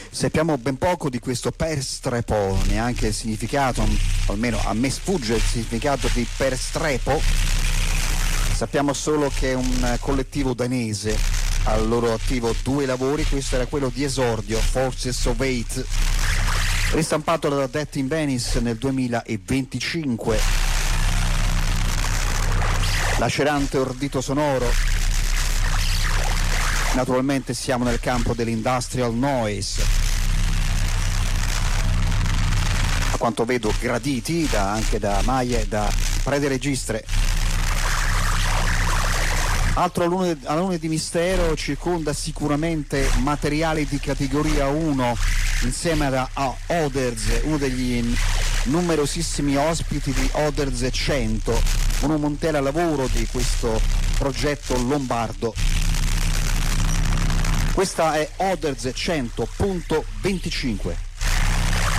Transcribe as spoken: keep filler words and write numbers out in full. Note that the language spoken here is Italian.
Sappiamo ben poco di questo perstrepo, neanche il significato, almeno a me sfugge il significato di perstrepo. Sappiamo solo che è un collettivo danese, al loro attivo due lavori, questo era quello di esordio, Forces of Hate, ristampato da Death in Venice nel duemilaventicinque. Lacerante ordito sonoro. Naturalmente siamo nel campo dell'industrial noise, a quanto vedo graditi da, anche da Maie, da Prede Registre. Altro alunno, alunno di mistero circonda sicuramente materiali di categoria uno insieme a, a Others, uno degli numerosissimi ospiti di Others cento, uno Montella lavoro di questo progetto lombardo. Questa è Others cento punto venticinque.